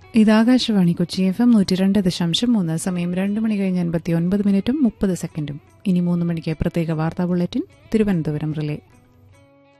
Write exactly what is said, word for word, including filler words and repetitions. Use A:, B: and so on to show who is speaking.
A: ഇത് Akashvani Kochi F M നൂറ്റി രണ്ട് ദശാംശം മൂന്ന്. സമയം രണ്ട് മണി കഴിഞ്ഞ് അൻപത്തി ഒൻപത് മിനിറ്റും മുപ്പത് സെക്കൻഡും. ഇനി മൂന്ന് മണിക്ക് പ്രത്യേക വാർത്താ ബുള്ളറ്റിൻ തിരുവനന്തപുരം റിലേ.